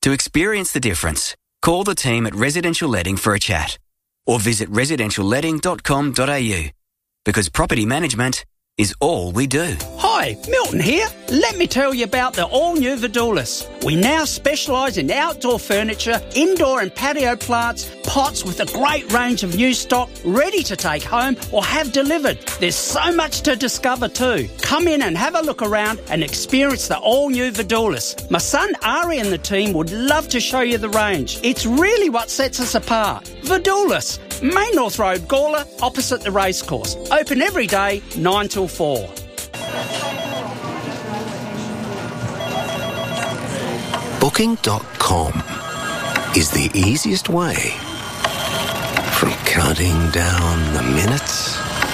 To experience the difference, call the team at Residential Letting for a chat or visit residentialletting.com.au because property management is all we do. Hi, Milton here. Let me tell you about the all-new Vidulis. We now specialise in outdoor furniture, indoor and patio plants, pots with a great range of new stock ready to take home or have delivered. There's so much to discover too. Come in and have a look around and experience the all-new Vidulis. My son Ari and the team would love to show you the range. It's really what sets us apart. Vidulis, Main North Road, Gawler, opposite the racecourse. Open every day, 9 till 4. Booking.com is the easiest way from counting down the minutes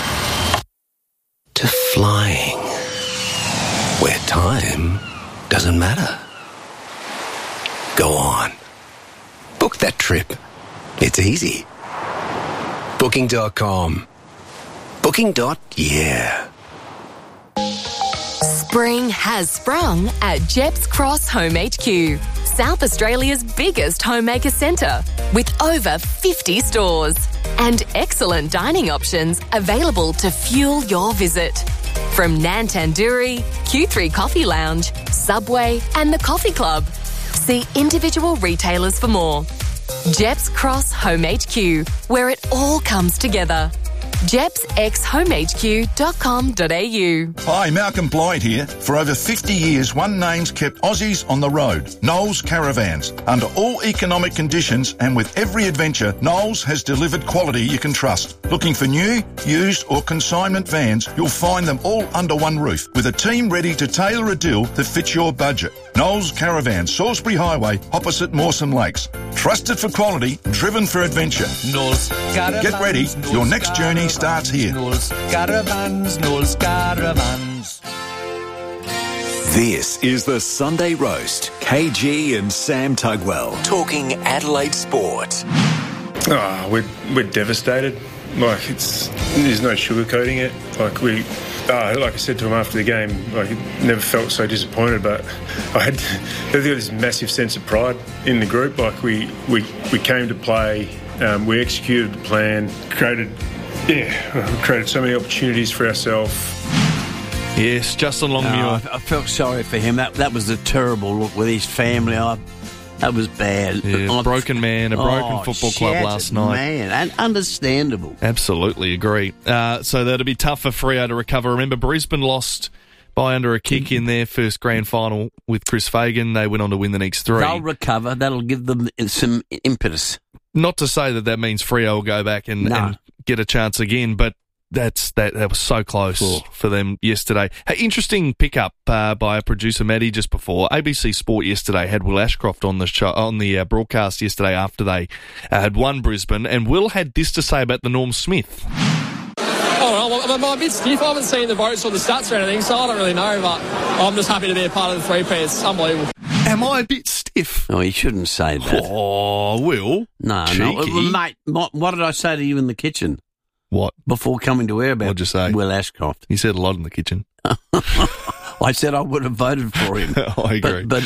to flying where time doesn't matter. Go on. Book that trip. It's easy. Booking.com. Booking.yeah. Spring has sprung at Jeps Cross Home HQ, South Australia's biggest homemaker centre, with over 50 stores and excellent dining options available to fuel your visit. From Nan Tandoori, Q3 Coffee Lounge, Subway and the Coffee Club. See individual retailers for more. Jeps Cross Home HQ, where it all comes together. jepsxhomehq.com.au. Hi, Malcolm Blythe here. For over 50 years, one name's kept Aussies on the road. Knowles Caravans. Under all economic conditions and with every adventure, Knowles has delivered quality you can trust. Looking for new, used or consignment vans, you'll find them all under one roof with a team ready to tailor a deal that fits your budget. Knowles Caravans, Salisbury Highway, opposite Mawson Lakes. Trusted for quality, driven for adventure. Knowles Caravans. Get ready. Your next journey starts here. Knowles Caravans, Knowles Caravans. This is the Sunday Roast. KG and Sam Tugwell talking Adelaide sport. Oh, we're devastated. There's no sugarcoating it. Like I said to him after the game, I never felt so disappointed. But I got this massive sense of pride in the group. Like we came to play, we executed the plan, created so many opportunities for ourselves. Yes, Justin Longmuir. I felt sorry for him. That was a terrible look with his family. That was bad. Yeah, a broken football club last night. Man, and understandable. Absolutely agree. So that'll be tough for Freo to recover. Remember, Brisbane lost by under a kick in their first grand final with Chris Fagan. They went on to win the next three. They'll recover. That'll give them some impetus. Not to say that means Freo will go back and get a chance again, but that was so close for them yesterday. Hey, interesting pickup by a producer, Maddie, just before. ABC Sport yesterday had Will Ashcroft on the show, on the broadcast yesterday after they had won Brisbane, and Will had this to say about the Norm Smith. Oh, I'm a bit stiff. I haven't seen the votes or the stats or anything, so I don't really know, but I'm just happy to be a part of the three-pair. It's unbelievable. Am I a bit stiff? Oh, you shouldn't say that. Oh, Will. No, mate, what did I say to you in the kitchen? What? Before coming to air about What'd you say? Will Ashcroft. You said a lot in the kitchen. I said I would have voted for him. I agree. But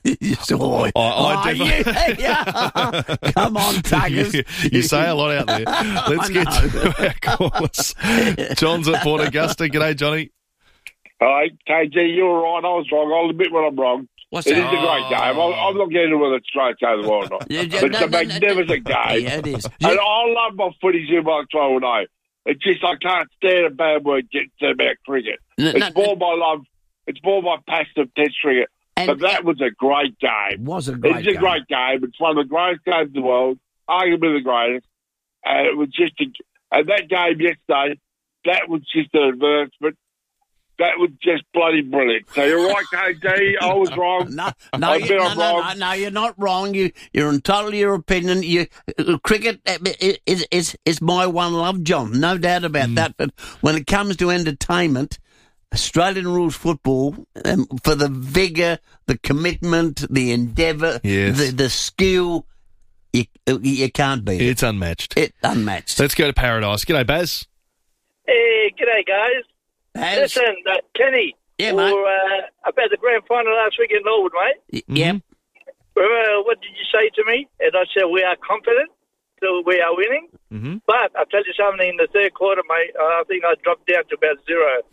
come on, Tuggers. You say a lot out there. Let's get to our callers. John's at Port Augusta. G'day, Johnny. Hi, KG, you're right. I was wrong. I'll admit when I'm wrong. What's it that? is a great game. I'm not getting into whether it's great game or not. It's a magnificent game. Yeah, it is. And I love my footies in my 12-0. It's just I can't stand a bad word getting said about cricket. It's more my love. It's more my passion of Test cricket. But that was a great game. It was a great game. It's a great game. It's one of the greatest games in the world, arguably the greatest. And it was just and that game yesterday, that was just an advancement. That was just bloody brilliant. So you're right, KG. I was wrong. No, you're not wrong. You're entitled to your opinion. Cricket is my one love, John. No doubt about that. But when it comes to entertainment, Australian rules football, for the vigour, the commitment, the endeavour, the skill, you can't beat it. It's unmatched. Unmatched. Let's go to Paradise. G'day, Baz. Hey, g'day, guys. Listen, Kenny, yeah, mate. about the grand final last week in Norwood, mate. Yeah. what did you say to me? And I said, we are confident that we are winning. Mm-hmm. But I'll tell you something, in the third quarter, mate, I think I dropped down to about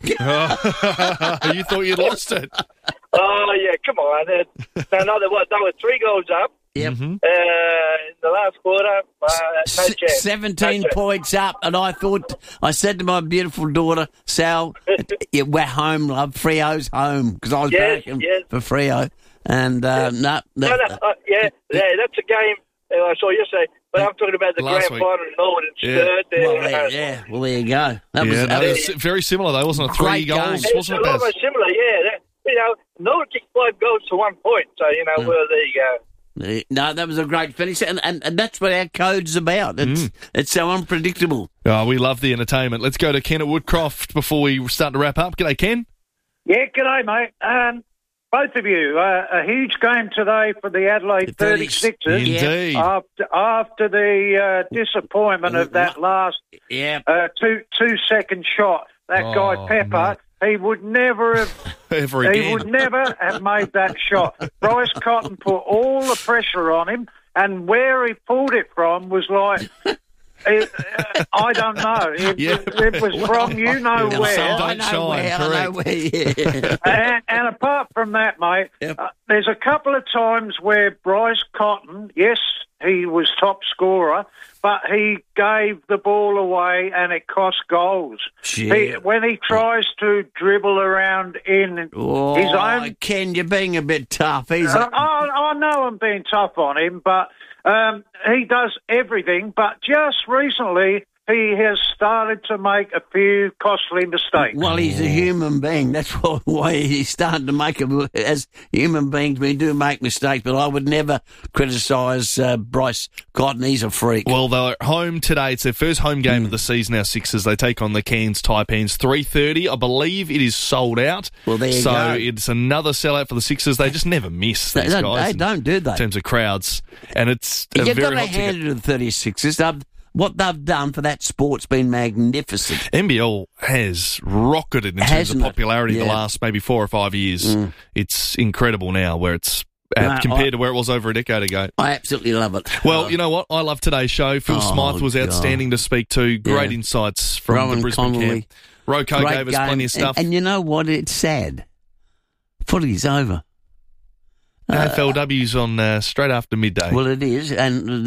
0. You thought you'd lost it. Oh, yeah, come on. They were 3 goals up. Yep. In the last quarter, no chance. 17 points up, and I said to my beautiful daughter, Sal, we're home, love. Freo's home, because I was backing for Freo. And, that's a game I saw yesterday, but I'm talking about the grand final in Norwood and Sturt. Well, there you go. That was very similar, though, wasn't it? 3 goals, wasn't it, Baz? Almost similar, Norwood kicked 5 goals to 1 point, so, well, there you go. No, that was a great finish, and that's what our code's about. It's so unpredictable. Oh, we love the entertainment. Let's go to Ken at Woodcroft before we start to wrap up. G'day, Ken. Yeah, g'day, mate. Both of you, a huge game today for the Adelaide 36ers. Indeed. After the disappointment of that last 2-second shot, that guy Pepper... He would never have He would never have made that shot. Bryce Cotton put all the pressure on him, and where he pulled it from was like, I don't know. It was from you know where. I know where. And apart from that, mate, there's a couple of times where Bryce Cotton, yes, he was top scorer, but he gave the ball away and it cost goals. When he tries to dribble around in his own... Ken, you're being a bit tough. I know I'm being tough on him, but he does everything. But just recently, he has started to make a few costly mistakes. Well, he's a human being. That's why he's starting to make them. As human beings, we do make mistakes, but I would never criticise Bryce Cotton. He's a freak. Well, they're at home today. It's their first home game of the season, our Sixers. They take on the Cairns Taipans, 3:30. I believe it is sold out. Well, there you go. So it's another sellout for the Sixers. They just never miss, these guys. They don't, do they? In terms of crowds. And it's You've got to hand it to the 36ers. What they've done for that sport's been magnificent. NBL has rocketed in terms of popularity the last maybe 4 or 5 years. It's incredible now where it's compared to where it was over a decade ago. I absolutely love it. Well, you know what? I love today's show. Phil Smythe was outstanding to speak to. Great insights from Rowan the Brisbane Connolly. camp. Roko gave us plenty of stuff. And you know what? It's sad. Footy's over. AFLW's on straight after midday. Well, it is, and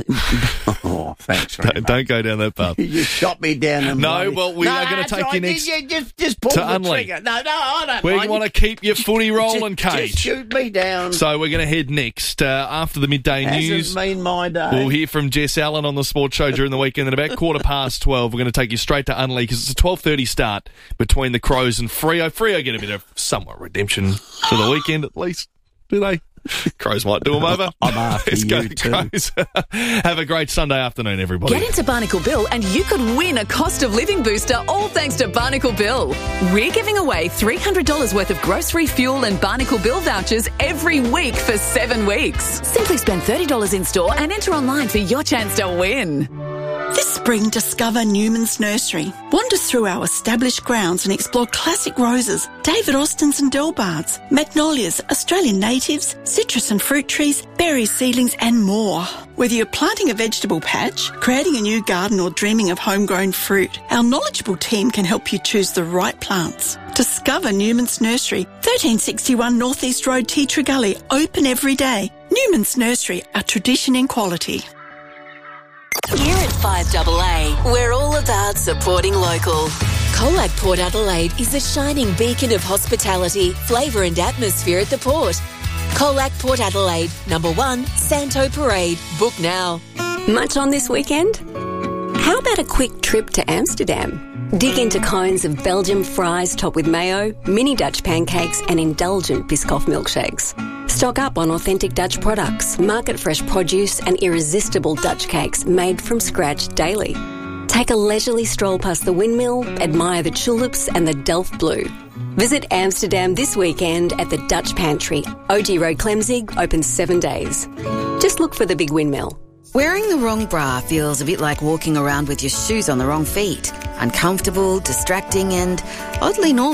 thanks. Don't go down that path. You shot me down. We are going to take you next. Just pull the Unley. trigger. No, I don't. We want to keep your footy rolling, Cage. Just shoot me down. So we're going to head next after the midday news. Hasn't been my day. We'll hear from Jess Allen on the sports show during the weekend. At about 12:15, we're going to take you straight to Unley because it's a 12:30 start between the Crows and Freo. Freo get a bit of somewhat redemption for the weekend at least. Do they? Crows might do them over. I'm after Let's go, you too. Crows. Have a great Sunday afternoon, everybody. Get into Barnacle Bill and you could win a cost of living booster, all thanks to Barnacle Bill. We're giving away $300 worth of grocery, fuel and Barnacle Bill vouchers every week for 7 weeks. Simply spend $30 in store and enter online for your chance to win. This spring, discover Newman's Nursery. Wander through our established grounds and explore classic roses, David Austins and Delbards, magnolias, Australian natives, citrus and fruit trees, berries, seedlings and more. Whether you're planting a vegetable patch, creating a new garden or dreaming of homegrown fruit, our knowledgeable team can help you choose the right plants. Discover Newman's Nursery, 1361 North East Road, Teatree Gully, open every day. Newman's Nursery, a tradition in quality. Here at 5AA, we're all about supporting local. Colac Port Adelaide is a shining beacon of hospitality, flavour and atmosphere at the port. Colac Port Adelaide, number 1, Santo Parade. Book now. Much on this weekend? How about a quick trip to Amsterdam? Dig into cones of Belgian fries topped with mayo, mini Dutch pancakes and indulgent Biscoff milkshakes. Stock up on authentic Dutch products, market fresh produce and irresistible Dutch cakes made from scratch daily. Take a leisurely stroll past the windmill, admire the tulips and the Delft Blue. Visit Amsterdam this weekend at the Dutch Pantry, OG Road Clemzig, open 7 days. Just look for the big windmill. Wearing the wrong bra feels a bit like walking around with your shoes on the wrong feet. Uncomfortable, distracting and oddly normal.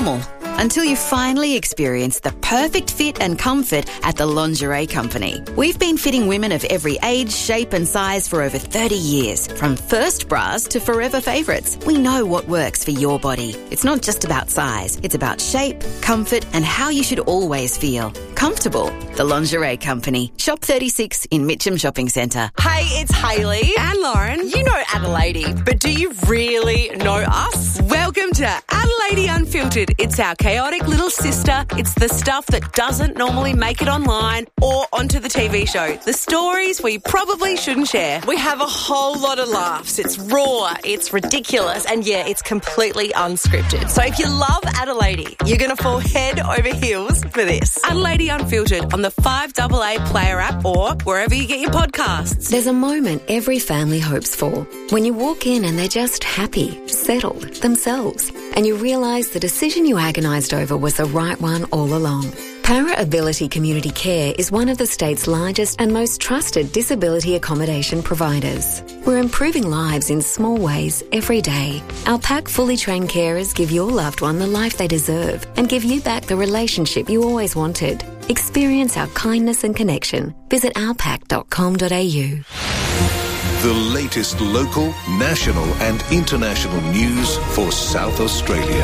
until you finally experience the perfect fit and comfort at the Lingerie Company. We've been fitting women of every age, shape and size for over 30 years. From first bras to forever favourites, we know what works for your body. It's not just about size, it's about shape, comfort and how you should always feel. Comfortable. The Lingerie Company. Shop 36 in Mitcham Shopping Centre. Hey, it's Hayley and Lauren. You know Adelaide, but do you really know us? Welcome to Adelaide Unfiltered. It's our chaotic little sister. It's the stuff that doesn't normally make it online or onto the TV show. The stories we probably shouldn't share. We have a whole lot of laughs. It's raw, it's ridiculous, and yeah, it's completely unscripted. So if you love Adelaide, you're going to fall head over heels for this. Adelaide Unfiltered on the 5AA Player app or wherever you get your podcasts. There's a moment every family hopes for. When you walk in and they're just happy, settled, themselves, and you realise the decision you agonised over was the right one all along. Para Ability Community Care is one of the state's largest and most trusted disability accommodation providers. We're improving lives in small ways every day. Our PAC fully trained carers give your loved one the life they deserve and give you back the relationship you always wanted. Experience our kindness and connection. Visit ourpac.com.au. The latest local, national and international news for South Australia.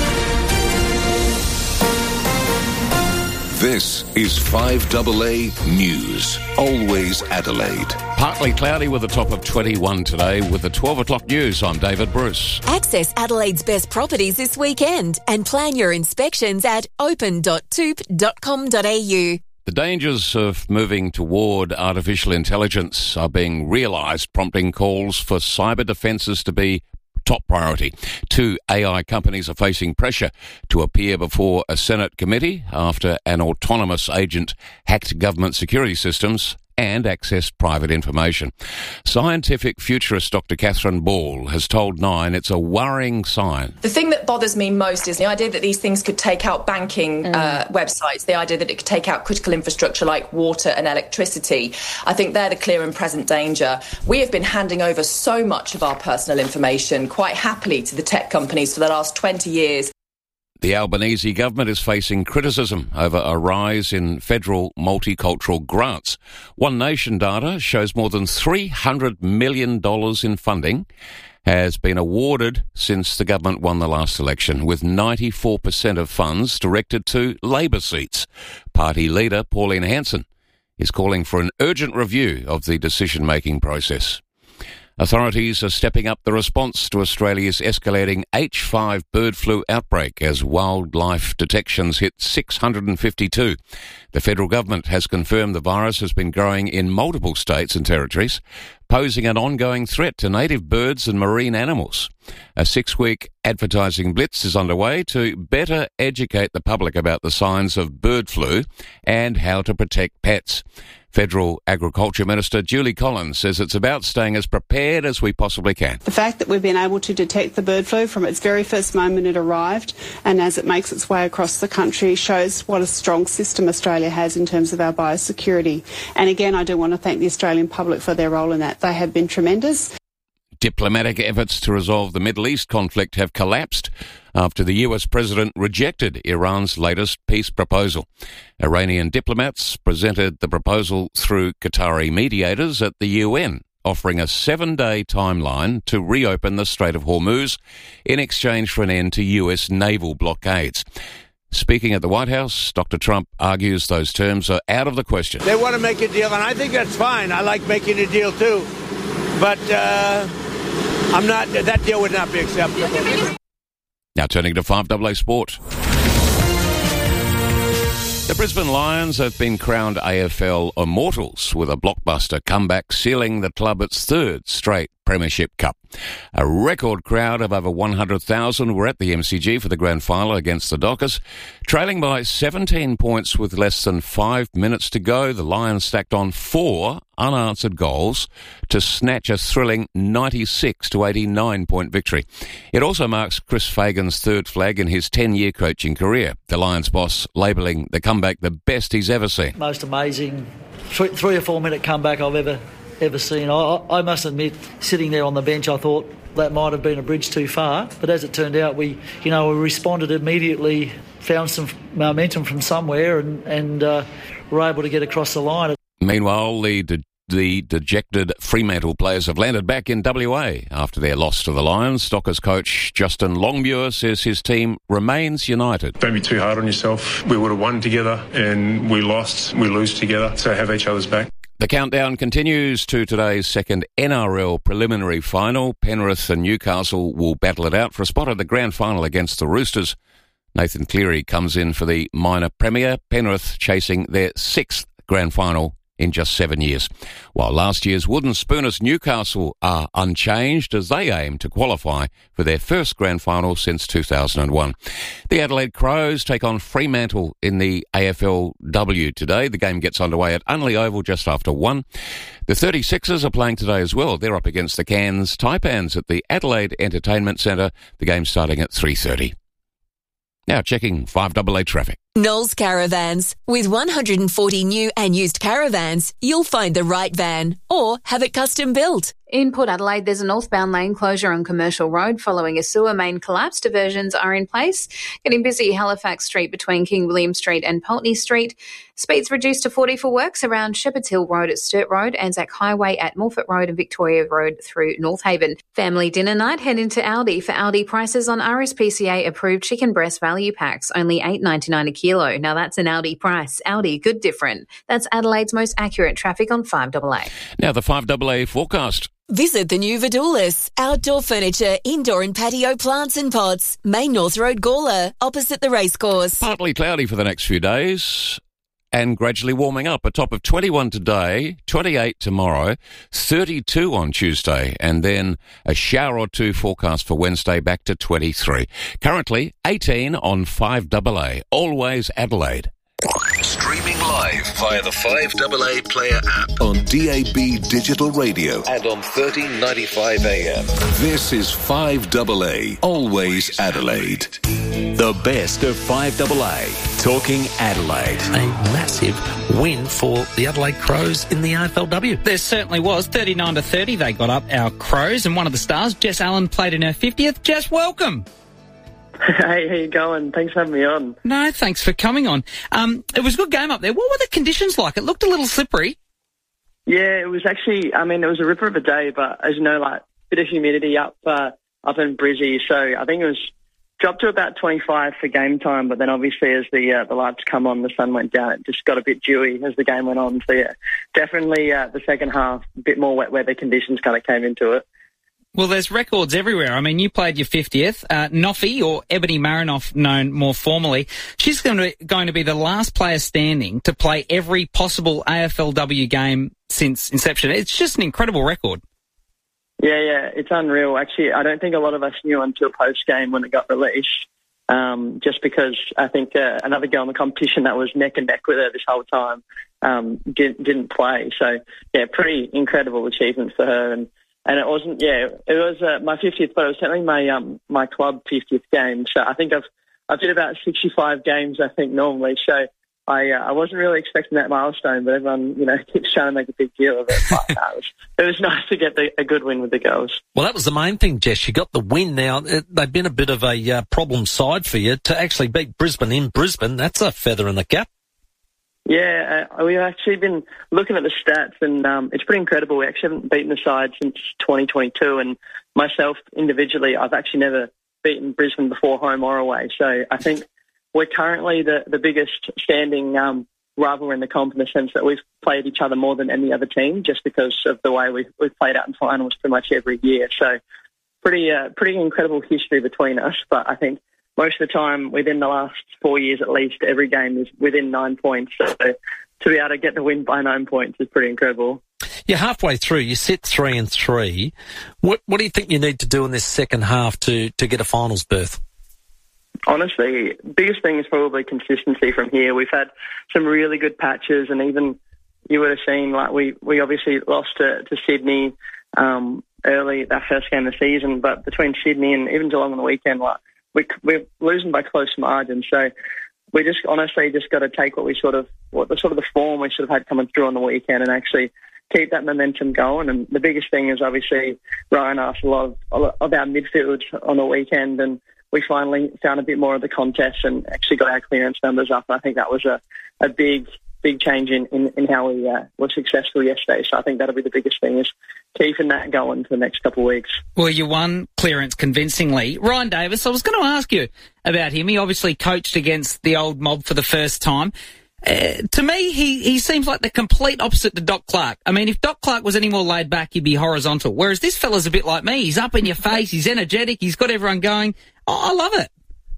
This is 5AA News. Always Adelaide. Partly cloudy with a top of 21 today. With the 12 o'clock news, I'm David Bruce. Access Adelaide's best properties this weekend and plan your inspections at open.toop.com.au. The dangers of moving toward artificial intelligence are being realised, prompting calls for cyber defences to be top priority. 2 AI companies are facing pressure to appear before a Senate committee after an autonomous agent hacked government security systems and accessed private information. Scientific futurist Dr. Catherine Ball has told Nine it's a worrying sign. The thing that bothers me most is the idea that these things could take out banking websites, the idea that it could take out critical infrastructure like water and electricity. I think they're the clear and present danger. We have been handing over so much of our personal information quite happily to the tech companies for the last 20 years. The Albanese government is facing criticism over a rise in federal multicultural grants. One Nation data shows more than $300 million in funding has been awarded since the government won the last election, with 94% of funds directed to Labor seats. Party leader Pauline Hanson is calling for an urgent review of the decision-making process. Authorities are stepping up the response to Australia's escalating H5 bird flu outbreak as wildlife detections hit 652. The federal government has confirmed the virus has been growing in multiple states and territories, posing an ongoing threat to native birds and marine animals. A 6-week advertising blitz is underway to better educate the public about the signs of bird flu and how to protect pets. Federal Agriculture Minister Julie Collins says it's about staying as prepared as we possibly can. The fact that we've been able to detect the bird flu from its very first moment it arrived and as it makes its way across the country shows what a strong system Australia has in terms of our biosecurity. And again, I do want to thank the Australian public for their role in that. They have been tremendous. Diplomatic efforts to resolve the Middle East conflict have collapsed after the US president rejected Iran's latest peace proposal. Iranian diplomats presented the proposal through Qatari mediators at the UN, offering a 7-day timeline to reopen the Strait of Hormuz in exchange for an end to US naval blockades. Speaking at the White House, Dr. Trump argues those terms are out of the question. They want to make a deal, and I think that's fine. I like making a deal too. But that deal would not be acceptable. Now turning to 5AA Sport. The Brisbane Lions have been crowned AFL Immortals with a blockbuster comeback, sealing the club its 3rd straight Premiership Cup. A record crowd of over 100,000 were at the MCG for the grand final against the Dockers. Trailing by 17 points with less than 5 minutes to go, the Lions stacked on 4 unanswered goals to snatch a thrilling 96 to 89 point victory. It also marks Chris Fagan's 3rd flag in his 10-year coaching career. The Lions boss labelling the comeback the best he's ever seen. Most amazing 3 or 4 minute comeback I've ever seen. I must admit, sitting there on the bench, I thought that might have been a bridge too far. But as it turned out, we responded immediately found some momentum from somewhere and were able to get across the line. Meanwhile, the dejected Fremantle players have landed back in WA after their loss to the Lions. Dockers coach Justin Longmuir says his team remains united. Don't be too hard on yourself. We would have won together and we lost. We lose together, so have each other's back. The countdown continues to today's second NRL preliminary final. Penrith and Newcastle will battle it out for a spot at the grand final against the Roosters. Nathan Cleary comes in for the minor premier. Penrith chasing their 6th grand final in just 7 years, while last year's wooden spooners Newcastle are unchanged as they aim to qualify for their first grand final since 2001. The Adelaide Crows take on Fremantle in the AFLW today. The game gets underway at Unley Oval just after 1. The 36ers are playing today as well. They're up against the Cairns Taipans at the Adelaide Entertainment Centre. The game starting at 3:30. Now checking 5AA traffic. Knowles Caravans. With 140 new and used caravans, you'll find the right van or have it custom built. In Port Adelaide, there's a northbound lane closure on Commercial Road following a sewer main collapse. Diversions are in place. Getting busy Halifax Street between King William Street and Pulteney Street. Speeds reduced to 40 for works around Shepherd's Hill Road at Sturt Road, Anzac Highway at Morfett Road and Victoria Road through North Haven. Family dinner night, head into Aldi for Aldi prices on RSPCA approved chicken breast value packs, only $8.99 a kilo. Now that's an Aldi price. Aldi, good different. That's Adelaide's most accurate traffic on 5AA. Now the 5AA forecast. Visit the new Vidoulis. Outdoor furniture, indoor and patio plants and pots. Main North Road, Gawler, opposite the racecourse. Partly cloudy for the next few days and gradually warming up. A top of 21 today, 28 tomorrow, 32 on Tuesday, and then a shower or two forecast for Wednesday back to 23. Currently 18 on 5AA. Always Adelaide. Streaming live via the 5AA Player app on DAB Digital Radio and on 1395 AM. This is 5AA, always Adelaide. The best of 5AA, talking Adelaide. A massive win for the Adelaide Crows in the AFLW. There certainly was. 39-30 they got up, our Crows, and one of the stars, Jess Allen, played in her 50th. Jess, welcome. Hey, how you going? Thanks for having me on. No, thanks for coming on. It was a good game up there. What were the conditions like? It looked a little slippery. Yeah, it was actually, it was a ripper of a day, but as you know, like, bit of humidity up in Brizzy, so I think it was dropped to about 25 for game time, but then obviously as the lights come on, the sun went down. It just got a bit dewy as the game went on. So yeah, definitely the second half, a bit more wet weather conditions kind of came into it. Well, there's records everywhere. I mean, you played your 50th. Noffy, or Ebony Marinoff, known more formally, she's going to be the last player standing to play every possible AFLW game since inception. It's just an incredible record. Yeah, it's unreal. Actually, I don't think a lot of us knew until post-game when it got released, just because I think another girl in the competition that was neck and neck with her this whole time didn't play. So, yeah, pretty incredible achievement for her. And it wasn't, it was my 50th, but it was certainly my club 50th game. So I think I've did about 65 games, I think, normally. So I wasn't really expecting that milestone, but everyone, keeps trying to make a big deal of it. But it was nice to get a good win with the girls. Well, that was the main thing, Jess. You got the win. Now, they've been a bit of a problem side for you. To actually beat Brisbane in Brisbane, that's a feather in the cap. Yeah, we've actually been looking at the stats, and it's pretty incredible. We actually haven't beaten the side since 2022, and myself individually, I've actually never beaten Brisbane before, home or away. So I think we're currently the biggest standing rival in the comp, in the sense that we've played each other more than any other team, just because of the way we've played out in finals pretty much every year. So pretty incredible history between us, but I think most of the time, within the last 4 years at least, every game is within 9 points. So to be able to get the win by 9 points is pretty incredible. You're halfway through. You sit 3-3. What do you think you need to do in this second half to get a finals berth? Honestly, biggest thing is probably consistency from here. We've had some really good patches, and even you would have seen, like, we obviously lost to Sydney early, that first game of the season, but between Sydney and even Geelong on the weekend, like, we're losing by close margin, so we just honestly just got to take what the form we sort of had coming through on the weekend and actually keep that momentum going. And the biggest thing is obviously Ryan asked a lot of our midfield on the weekend, and we finally found a bit more of the contest and actually got our clearance numbers up. And I think that was a big change in how we were successful yesterday. So I think that'll be the biggest thing, is keeping that going for the next couple of weeks. Well, you won clearance convincingly. Ryan Davis, I was going to ask you about him. He obviously coached against the old mob for the first time. To me, he seems like the complete opposite to Doc Clark. I mean, if Doc Clark was any more laid back, he'd be horizontal. Whereas this fella's a bit like me. He's up in your face. He's energetic. He's got everyone going. Oh, I love it.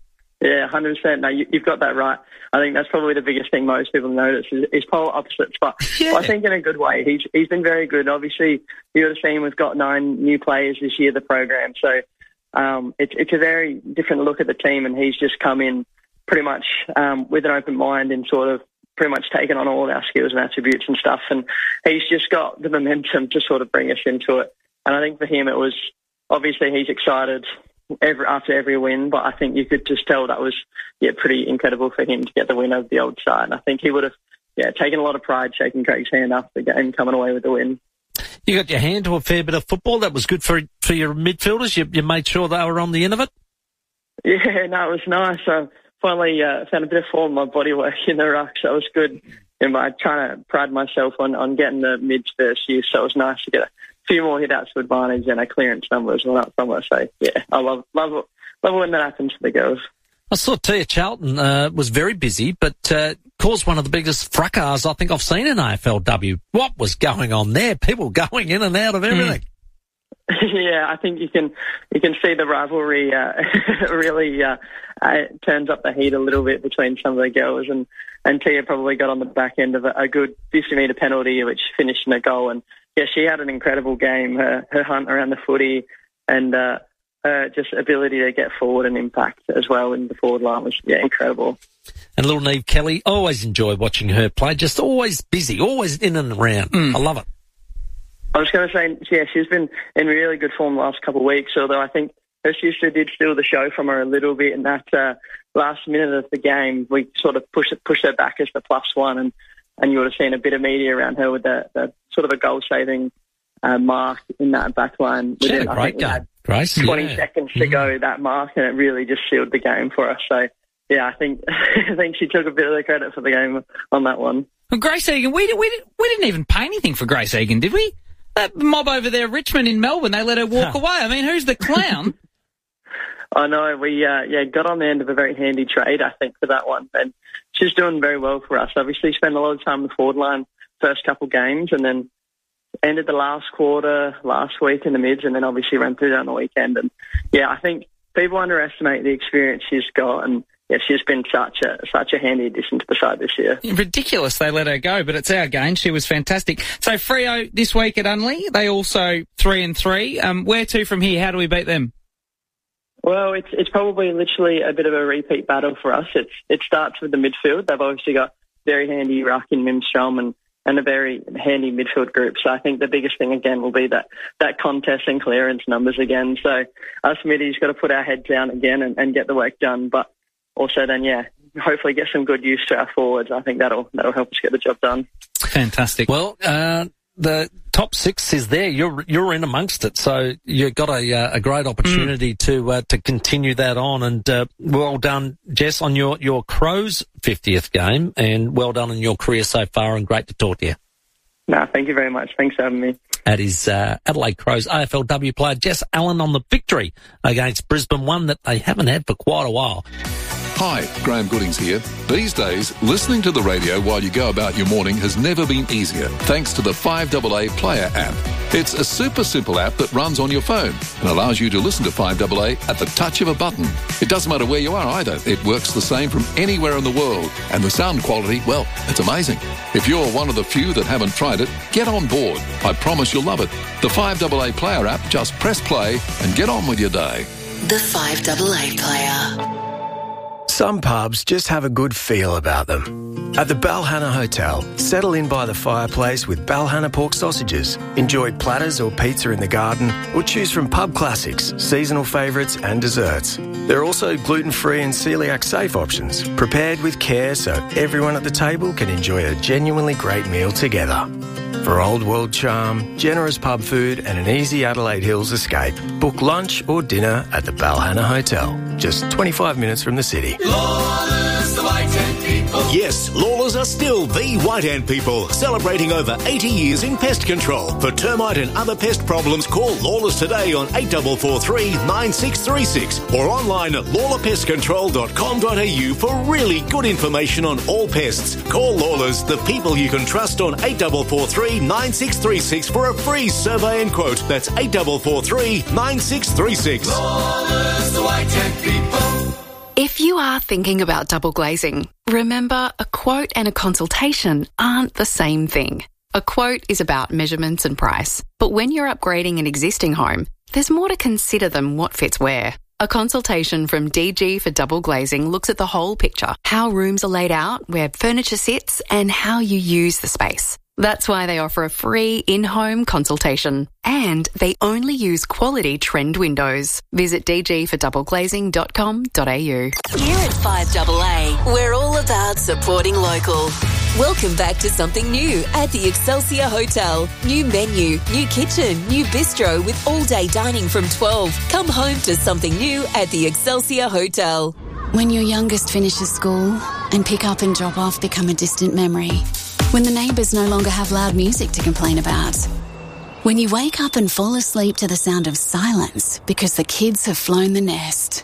Yeah, 100%. No, you've got that right. I think that's probably the biggest thing most people notice is polar opposites, but I think in a good way. He's been very good. Obviously, you would have seen we've got 9 new players this year, the program. So it's a very different look at the team, and he's just come in pretty much with an open mind and sort of pretty much taken on all of our skills and attributes and stuff. And he's just got the momentum to sort of bring us into it. And I think for him, it was obviously he's excited after every win, but I think you could just tell that was pretty incredible for him to get the win over the old side. And I think he would have taken a lot of pride shaking Craig's hand after the game, coming away with the win. You got your hand to a fair bit of football. That was good for your midfielders. You made sure they were on the end of it. Yeah, no, it was nice. I finally found a bit of form in my body work in the ruck, so it was good. And I trying to pride myself on getting the mids first year, so it was nice to get a few more hit-outs to advantage and a clearance number as well up somewhere. So, yeah, I love when that happens for the girls. I saw Tia Charlton was very busy, but caused one of the biggest fracas I think I've seen in AFLW. What was going on there? People going in and out of everything. Yeah, I think you can see the rivalry really turns up the heat a little bit between some of the girls, and Tia probably got on the back end of a good 50-metre penalty, which finished in a goal. And yeah, she had an incredible game. Her hunt around the footy and her just ability to get forward and impact as well in the forward line was incredible. And little Neve Kelly, always enjoy watching her play. Just always busy, always in and around. I love it. I was going to say, yeah, she's been in really good form the last couple of weeks, although I think her sister did steal the show from her a little bit in that last minute of the game. We sort of pushed her back as the +1, and you would have seen a bit of media around her with the sort of a goal-saving mark in that back line. She had a great game, Grace. 20 seconds to go, that mark, and it really just sealed the game for us. So, yeah, I think she took a bit of the credit for the game on that one. Well, Grace Egan, we didn't even pay anything for Grace Egan, did we? That mob over there, Richmond in Melbourne, they let her walk away. I mean, who's the clown? I know. We got on the end of a very handy trade, I think, for that one. And she's doing very well for us. Obviously, spent a lot of time in the forward line first couple games, and then ended the last quarter last week in the mids, and then obviously ran through that on the weekend. And, yeah, I think people underestimate the experience she's got, and yeah, she's been such a handy addition to the side this year. Ridiculous they let her go, but it's our gain. She was fantastic. So Freo this week at Unley, they also 3-3. Where to from here? How do we beat them? Well, it's probably literally a bit of a repeat battle for us. It starts with the midfield. They've obviously got very handy ruck in Mimstrom and a very handy midfield group. So I think the biggest thing again will be that contest and clearance numbers again. So us middies got to put our heads down again and get the work done. But also then, hopefully get some good use to our forwards. I think that'll help us get the job done. Fantastic. Well, the top 6 is there. You're in amongst it, so you've got a great opportunity to continue that on. And well done, Jess, on your Crows 50th game, and well done in your career so far. And great to talk to you. No, thank you very much. Thanks for having me. That is Adelaide Crows AFLW player Jess Allen on the victory against Brisbane, one that they haven't had for quite a while. Hi, Graham Goodings here. These days, listening to the radio while you go about your morning has never been easier, thanks to the 5AA Player app. It's a super simple app that runs on your phone and allows you to listen to 5AA at the touch of a button. It doesn't matter where you are either. It works the same from anywhere in the world. And the sound quality, well, it's amazing. If you're one of the few that haven't tried it, get on board. I promise you'll love it. The 5AA Player app, just press play and get on with your day. The 5AA Player. Some pubs just have a good feel about them. At the Balhana Hotel, settle in by the fireplace with Balhana pork sausages. Enjoy platters or pizza in the garden, or choose from pub classics, seasonal favourites and desserts. There are also gluten-free and celiac-safe options, prepared with care so everyone at the table can enjoy a genuinely great meal together. For old world charm, generous pub food and an easy Adelaide Hills escape, book lunch or dinner at the Balhana Hotel, just 25 minutes from the city. Lawlers, the White Ant People. Yes, Lawlers are still the White Ant People, celebrating over 80 years in pest control. For termite and other pest problems, call Lawlers today on 8443 9636 or online at lawlerpestcontrol.com.au for really good information on all pests. Call Lawlers, the people you can trust, on 8443 9636 for a free survey and quote. That's 8443 9636. Lawlers, the White Ant People. If you are thinking about double glazing, remember a quote and a consultation aren't the same thing. A quote is about measurements and price, but when you're upgrading an existing home, there's more to consider than what fits where. A consultation from DG for Double Glazing looks at the whole picture, how rooms are laid out, where furniture sits, and how you use the space. That's why they offer a free in-home consultation. And they only use quality trend windows. Visit dgfordoubleglazing.com.au. Here at 5AA, we're all about supporting local. Welcome back to something new at the Excelsior Hotel. New menu, new kitchen, new bistro with all-day dining from 12. Come home to something new at the Excelsior Hotel. When your youngest finishes school and pick up and drop off become a distant memory. When the neighbours no longer have loud music to complain about. When you wake up and fall asleep to the sound of silence because the kids have flown the nest.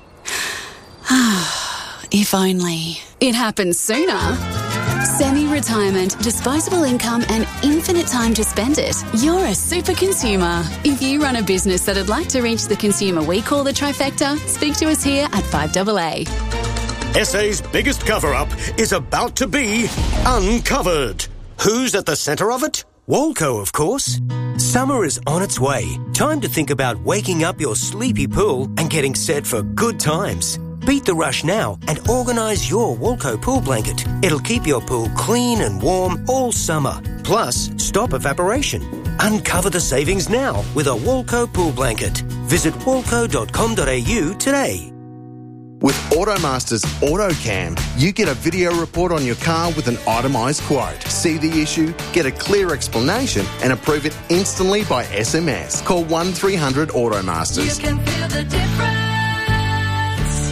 If only. It happens sooner. Semi-retirement, disposable income and infinite time to spend it. You're a super consumer. If you run a business that'd like to reach the consumer we call the trifecta, speak to us here at 5AA. SA's biggest cover-up is about to be uncovered. Who's at the centre of it? Walco, of course. Summer is on its way. Time to think about waking up your sleepy pool and getting set for good times. Beat the rush now and organise your Walco pool blanket. It'll keep your pool clean and warm all summer. Plus, stop evaporation. Uncover the savings now with a Walco pool blanket. Visit walco.com.au today. With AutoMaster's AutoCam, you get a video report on your car with an itemised quote. See the issue, get a clear explanation and approve it instantly by SMS. Call 1300 AutoMasters. You can feel the difference.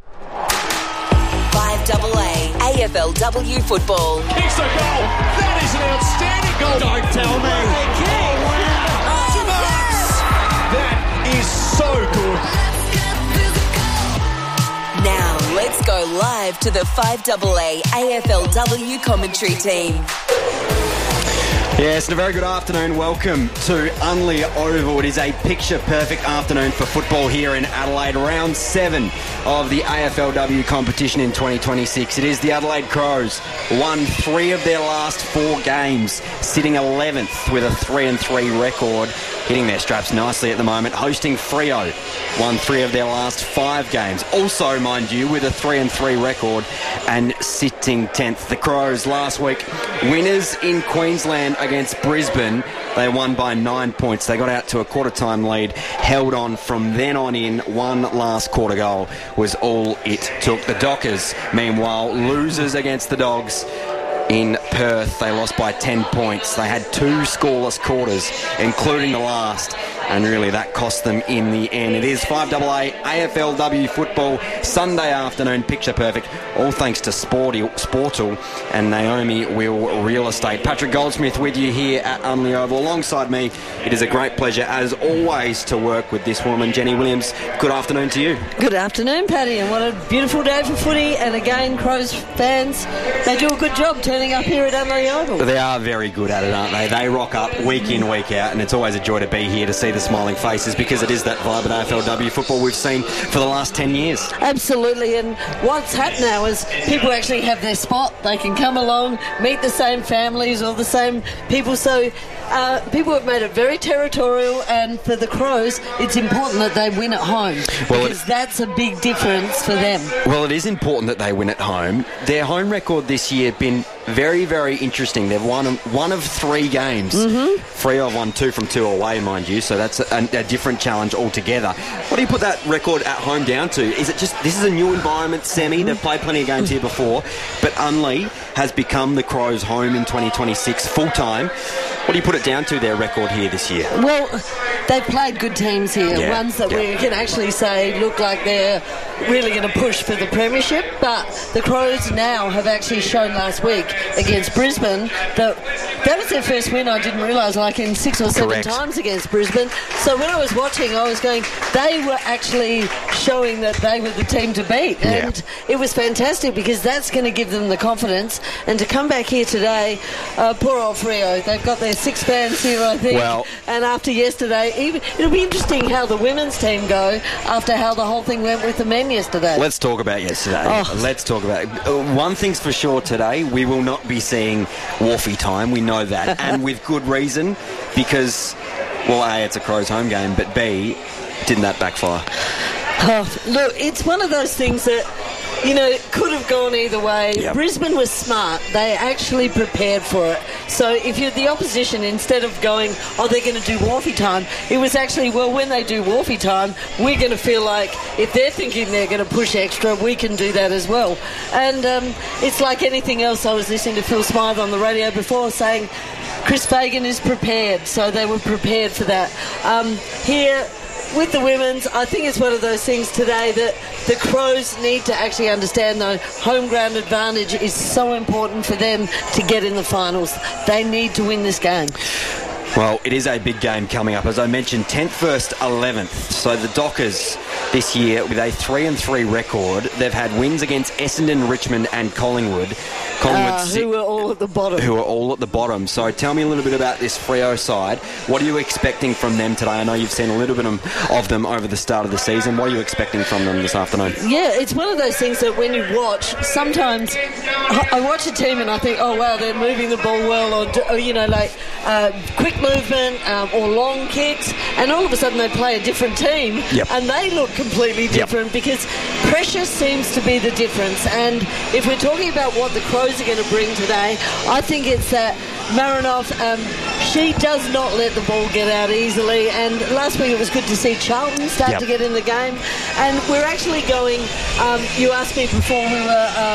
5AA AFLW football. Kicks a goal. That is an outstanding goal. Don't tell me. That is so good. Now, let's go live to the 5AA AFLW commentary team. Yes, and a very good afternoon. Welcome to Unley Oval. It is a picture-perfect afternoon for football here in Adelaide. Round 7 of the AFLW competition in 2026. It is the Adelaide Crows. Won 3 of their last 4 games, sitting 11th with a 3-3 record. Hitting their straps nicely at the moment. Hosting Freo. Won 3 of their last 5 games. Also, mind you, with a 3-3 record and sitting 10th. The Crows last week, winners in Queensland against Brisbane. They won by 9 points. They got out to a quarter-time lead, held on from then on in. One last quarter goal was all it took. The Dockers, meanwhile, losers against the Dogs. In Perth, they lost by 10 points. They had 2 scoreless quarters, including the last, and really that cost them in the end. It is 5AA AFLW football, Sunday afternoon, picture perfect, all thanks to Sportal and Naomi Will Real Estate. Patrick Goldsmith with you here at Unley Oval. Alongside me, it is a great pleasure, as always, to work with this woman, Jenny Williams. Good afternoon to you. Good afternoon, Paddy, and what a beautiful day for footy. And again, Crows fans, they do a good job turning up here at Unley Oval. They are very good at it, aren't they? They rock up week in, week out, and it's always a joy to be here to see the smiling faces, because it is that vibrant AFLW football we've seen for the last 10 years. Absolutely, and what's happened now is people actually have their spot. They can come along, meet the same families or the same people, so people have made it very territorial, and for the Crows, it's important that they win at home, because that's a big difference for them. Well, it is important that they win at home. Their home record this year been very, very interesting. They've won one of 3 games. Freo have won 2 from 2 away, mind you, so that's a different challenge altogether. What do you put that record at home down to? Is it just, this is a new environment, Semi, they've played plenty of games here before, but Unley has become the Crows' home in 2026 full-time. What What do you put it down to, their record here this year? Well, they've played good teams here, ones that we can actually say look like they're really going to push for the premiership, but the Crows now have actually shown last week against Brisbane that was their first win, I didn't realise, like in 6 or 7 times against Brisbane. So when I was watching, I was going, they were actually showing that they were the team to beat, and it was fantastic because that's going to give them the confidence. And to come back here today, poor old Freo, they've got their 6 fans here, I think, and after yesterday, it'll be interesting how the women's team go after how the whole thing went with the men yesterday. Let's talk about yesterday. Let's talk about it. One thing's for sure today, we will not be seeing Wharfie time. We know that, and with good reason, because, well, A, it's a Crows home game, but B, didn't that backfire? Look, it's one of those things that, you know, it could have gone either way. Brisbane was smart. They actually prepared for it. So if you're the opposition, instead of going, they're going to do Wharfie time, it was actually, when they do Wharfie time, we're going to feel like if they're thinking they're going to push extra, we can do that as well. And it's like anything else. I was listening to Phil Smythe on the radio before saying Chris Fagan is prepared, so they were prepared for that. Here, with the women's, I think it's one of those things today that the Crows need to actually understand, though, home ground advantage is so important for them to get in the finals. They need to win this game. Well, it is a big game coming up. As I mentioned, 10th, 1st, 11th. So the Dockers this year with a 3-3 record. They've had wins against Essendon, Richmond and Collingwood. Who are all at the bottom. So tell me a little bit about this Freo side. What are you expecting from them today? I know you've seen a little bit of them over the start of the season. What are you expecting from them this afternoon? Yeah, it's one of those things that when you watch, sometimes I watch a team and I think, oh, wow, they're moving the ball well, or you know, like quick movement or long kicks, and all of a sudden they play a different team and they look completely different because pressure seems to be the difference. And if we're talking about what the Crows are going to bring today, I think it's that Marinoff, she does not let the ball get out easily, and last week it was good to see Charlton start to get in the game. And we're actually going, you asked me before we were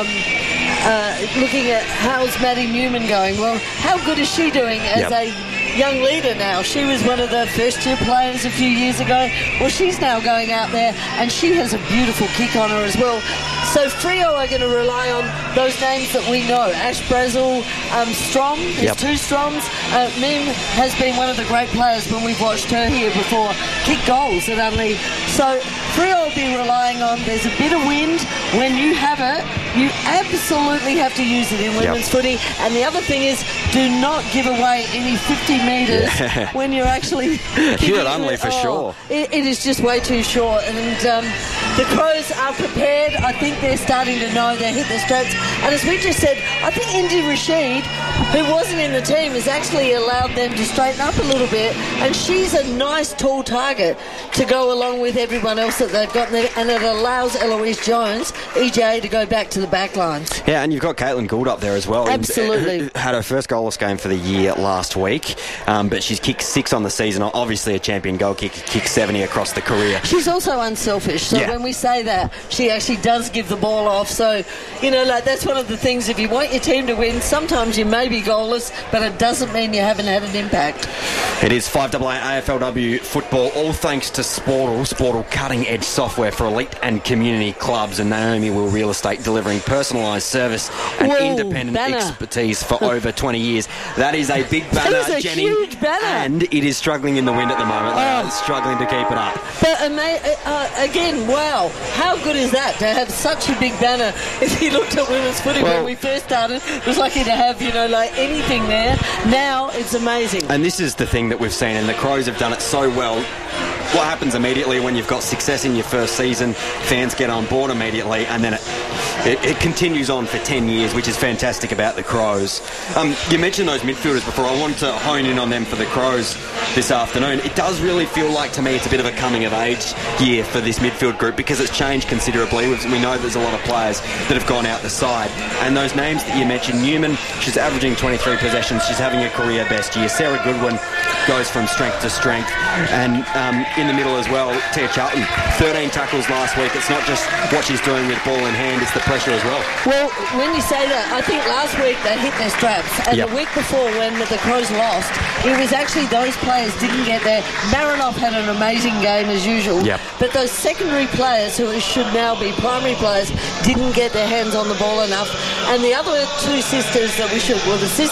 looking at how's Maddie Newman going. Well, how good is she doing as a young leader now? She was one of the first-year players a few years ago. Well, she's now going out there, and she has a beautiful kick on her as well. So Freo are going to rely on those names that we know. Ash Brazel, Strom, there's 2 Stroms. Mim has been one of the great players when we've watched her here before, kick goals at Unley. So Freo will be relying on, there's a bit of wind. When you have it, you absolutely have to use it in women's footy. And the other thing is, do not give away any 50 metres when you're actually... Here at Unley for sure. It is just way too short. And the Crows are prepared. I think they're starting to know they hit their strokes. And as we just said, I think Indy Rashid, who wasn't in the team, has actually allowed them to straighten up a little bit. And she's a nice tall target to go along with everyone else that they've got there. And it allows Eloise Jones, EJ, to go back to the back lines. Yeah, and you've got Caitlin Gould up there as well. Absolutely. Had her first goalless game for the year last week, but she's kicked 6 on the season. Obviously a champion goal kicker, kicked 70 across the career. She's also unselfish, so when we say that, she actually does give the ball off. So, you know, like that's one of the things, if you want your team to win, sometimes you may be goalless, but it doesn't mean you haven't had an impact. It is 5AA AFLW football, all thanks to Sportal. Sportal, cutting-edge software for elite and community clubs, and Naomi Will Real Estate, delivering personalised service and independent expertise for over 20 years. That is a big banner, that is a Jenny. Huge banner. And it is struggling in the wind at the moment. They are struggling to keep it up. But again, wow, how good is that to have such a big banner? If you looked at women's footy when we first started, it was lucky to have, you know, like anything there. Now it's amazing. And this is the thing that we've seen, and the Crows have done it so well. What happens immediately when you've got success in your first season? Fans get on board immediately, and then it continues on for 10 years, which is fantastic about the Crows. You mentioned those midfielders before. I want to hone in on them for the Crows this afternoon. It does really feel like, to me, it's a bit of a coming-of-age year for this midfield group because it's changed considerably. We know there's a lot of players that have gone out the side. And those names that you mentioned, Newman, she's averaging 23 possessions. She's having a career best year. Sarah Goodwin goes from strength to strength. And in the middle as well, Tia Charlton. 13 tackles last week. It's not just what she's doing with ball in hand, it's the pressure as well. Well, when you say that, I think last week they hit their straps, and the week before when the Crows lost, it was actually those players didn't get there. Marinoff had an amazing game as usual, but those secondary players who should now be primary players didn't get their hands on the ball enough. And the other two sisters that we should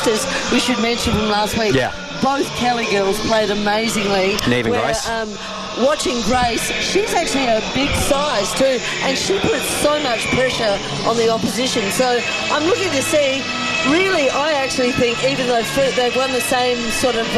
mention from last week, both Kelly girls played amazingly. Neve and Grace. Watching Grace, she's actually a big size too, and she puts so much pressure on the opposition. So I'm looking to see, really, I actually think, even though they've won the same sort of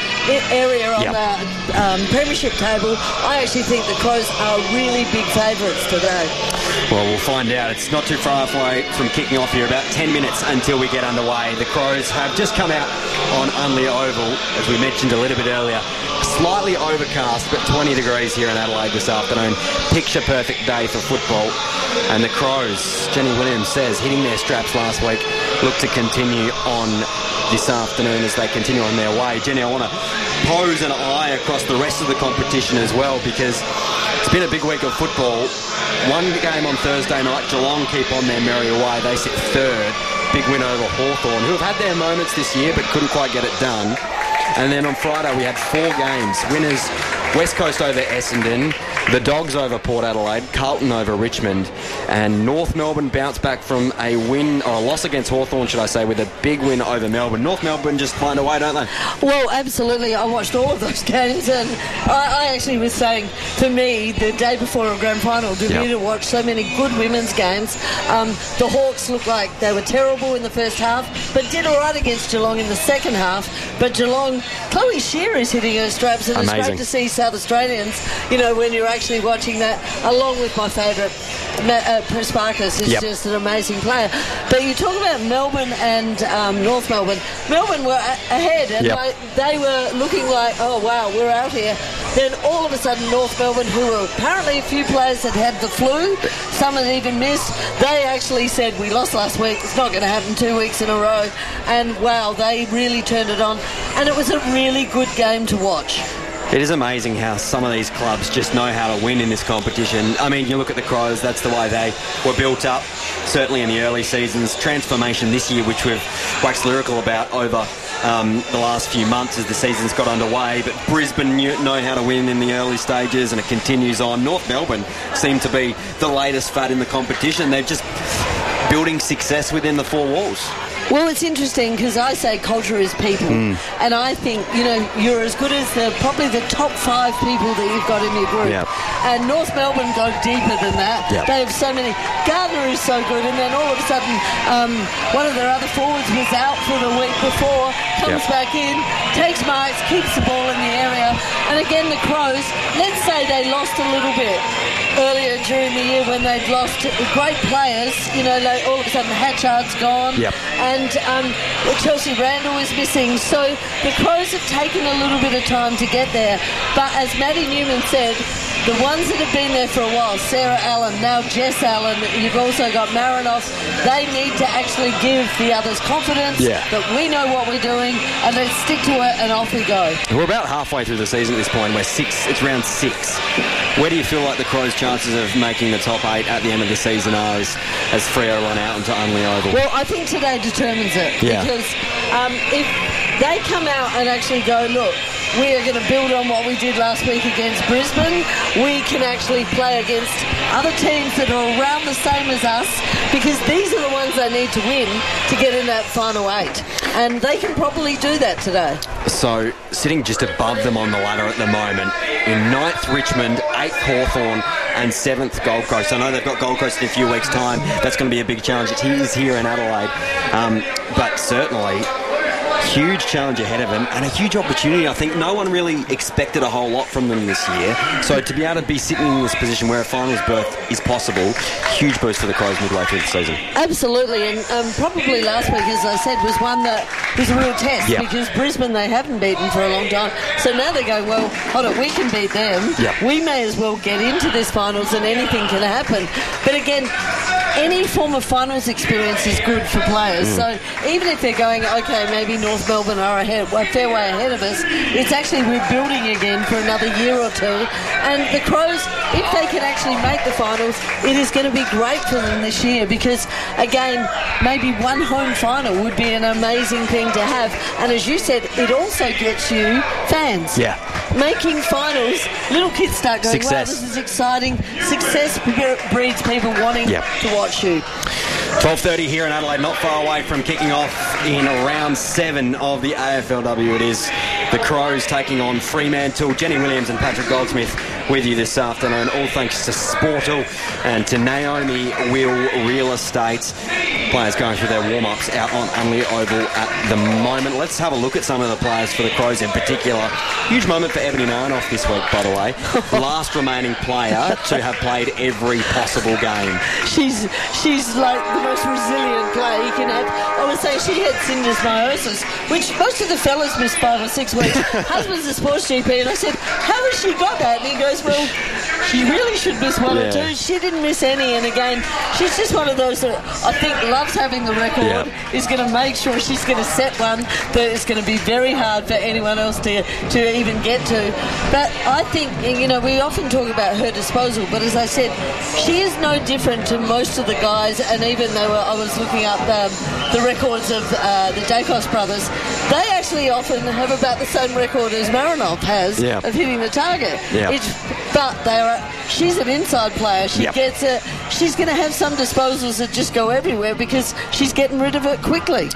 area on the premiership table, I actually think the Crows are really big favourites today. Well, we'll find out. It's not too far away from kicking off here. About 10 minutes until we get underway. The Crows have just come out on Unley Oval, as we mentioned a little bit earlier. Slightly overcast, but 20 degrees here in Adelaide this afternoon. Picture perfect day for football. And the Crows, Jenny Williams says, hitting their straps last week, look to continue on this afternoon as they continue on their way. Jenny, I want to pose an eye across the rest of the competition as well, because it's been a big week of football. One game on Thursday night, Geelong keep on their merry way. They sit third. Big win over Hawthorn, who have had their moments this year but couldn't quite get it done. And then on Friday we had 4 games. Winners, West Coast over Essendon, the Dogs over Port Adelaide, Carlton over Richmond, and North Melbourne bounced back from a win, or a loss against Hawthorn, should I say, with a big win over Melbourne. North Melbourne just find a way, don't they? Well, absolutely. I watched all of those games, and I actually was saying, for me, the day before a grand final, to me to watch so many good women's games. The Hawks looked like they were terrible in the first half, but did all right against Geelong in the second half. But Geelong, Chloe Shearer is hitting her straps, and amazing. It's great to see South Australians, you know, when you're actually watching that, along with my favourite, Press Parkers, is just an amazing player. But you talk about Melbourne and North Melbourne. Melbourne were ahead, and they were looking like, oh wow, we're out here. Then all of a sudden North Melbourne, who were apparently a few players that had the flu, some had even missed, they actually said, we lost last week, it's not going to happen 2 weeks in a row. And wow, they really turned it on, and it was a really good game to watch. It is amazing how some of these clubs just know how to win in this competition. I mean, you look at the Crows, that's the way they were built up, certainly in the early seasons. Transformation this year, which we've waxed lyrical about over the last few months as the season's got underway. But Brisbane know how to win in the early stages, and it continues on. North Melbourne seem to be the latest fad in the competition. They're just building success within the 4 walls. Well, it's interesting because I say culture is people, and I think, you know, you're as good as probably the top 5 people that you've got in your group. And North Melbourne go deeper than that. They have so many. Gardner is so good, and then all of a sudden one of their other forwards was out for the week before, comes back in, takes marks, keeps the ball in the area. And again, the Crows, let's say they lost a little bit earlier during the year when they'd lost great players, you know, like all of a sudden Hatchard's gone, and Chelsea Randall is missing. So the Crows have taken a little bit of time to get there. But as Maddie Newman said, the ones that have been there for a while, Sarah Allen, now Jess Allen, you've also got Marinoff, they need to actually give the others confidence that we know what we're doing, and let's stick to it, and off we go. We're about halfway through the season at this point. It's round 6. Where do you feel like the Crows' chances of making the top 8 at the end of the season are as Freo run out into Unley Oval? Well, I think today determines it. Because if they come out and actually go, look, we are going to build on what we did last week against Brisbane. We can actually play against other teams that are around the same as us, because these are the ones they need to win to get in that final 8. And they can probably do that today. So, sitting just above them on the ladder at the moment, in 9th Richmond, 8th Hawthorn, and 7th Gold Coast. I know they've got Gold Coast in a few weeks' time. That's going to be a big challenge. It is here in Adelaide. But certainly, huge challenge ahead of them, and a huge opportunity. I think no one really expected a whole lot from them this year. So to be able to be sitting in this position where a finals berth is possible, huge boost for the Crows midway through the season. Absolutely, and probably last week, as I said, was one that was a real test, because Brisbane they haven't beaten for a long time. So now they're going, well, hold on, we can beat them. We may as well get into this finals, and anything can happen. But again, any form of finals experience is good for players. So even if they're going, okay, maybe North North Melbourne are a fair way ahead of us. It's actually rebuilding again for another year or two. And the Crows, if they can actually make the finals, it is going to be great for them this year because, again, maybe one home final would be an amazing thing to have. And as you said, it also gets you fans. Yeah. Making finals, little kids start going, Success. wow, this is exciting. Success breeds people wanting to watch you. 12:30 here in Adelaide, not far away from kicking off in round 7 of the AFLW. It is the Crows taking on Fremantle. Jenny Williams and Patrick Goldsmith with you this afternoon, all thanks to Sportal and to Naomi Will Real Estate. Players going through their warm-ups out on Unley Oval at the moment. Let's have a look at some of the players for the Crows in particular. Huge moment for Ebony Marinoff this week, by the way. Last remaining player to have played every possible game. She's like the most resilient player you can have. I was saying she had syndesmosis, which most of the fellas miss 5 or 6 weeks. Husband's a sports GP, and I said, how has she got that? And he goes, well, she really should miss 1 or 2. She didn't miss any, and again, she's just one of those that I think loves having the record, is going to make sure she's going to set one that is going to be very hard for anyone else to even get to. But I think, we often talk about her disposal, but as I said, she is no different to most of the guys, and even though I was looking up the records of the Dacos brothers, they actually often have about the same record as Marinoff has of hitting the target. But she's an inside player. She gets it. She's going to have some disposals that just go everywhere because she's getting rid of it quickly.